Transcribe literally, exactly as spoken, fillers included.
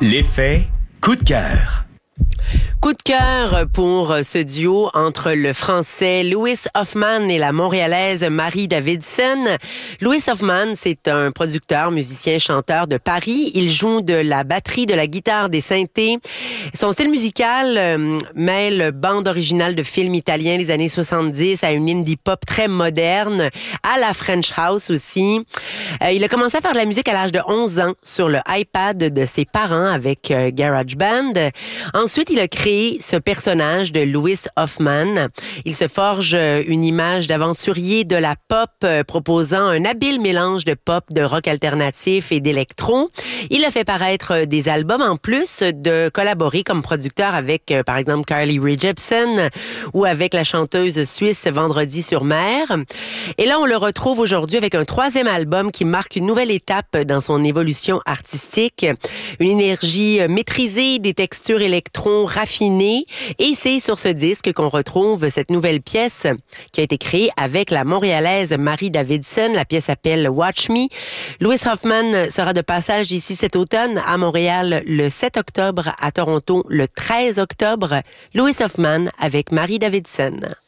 L'effet coup de cœur. Coup de cœur pour ce duo entre le Français Louis Hoffman et la Montréalaise Marie Davidson. Louis Hoffman, c'est un producteur, musicien, chanteur de Paris. Il joue de la batterie, de la guitare, des synthés. Son style musical euh, mêle bande originale de films italiens des années soixante-dix à une indie pop très moderne, à la French House aussi. Euh, il a commencé à faire de la musique à l'âge de onze ans sur le iPad de ses parents avec euh, GarageBand. Ensuite, il a créé ce personnage de Louis Hoffman. Il se forge une image d'aventurier de la pop, euh, proposant un habile mélange de pop, de rock alternatif et d'électro. Il a fait paraître des albums en plus de collaborer comme producteur avec, euh, par exemple, Carly Rae Jepsen ou avec la chanteuse suisse Vendredi sur Mer. Et là, on le retrouve aujourd'hui avec un troisième album qui marque une nouvelle étape dans son évolution artistique. Une énergie maîtrisée, des textures électro raffinées. Et c'est sur ce disque qu'on retrouve cette nouvelle pièce qui a été créée avec la Montréalaise Marie Davidson. La pièce s'appelle Watch Me. Louis Hoffman sera de passage ici cet automne à Montréal le sept octobre, à Toronto le treize octobre. Louis Hoffman avec Marie Davidson.